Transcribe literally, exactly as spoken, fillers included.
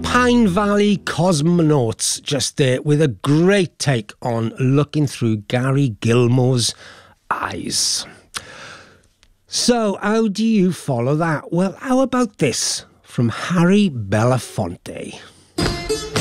Pine Valley Cosmonauts just there with a great take on looking through Gary Gilmore's eyes. So how do you follow that? Well, how about this from Harry Belafonte?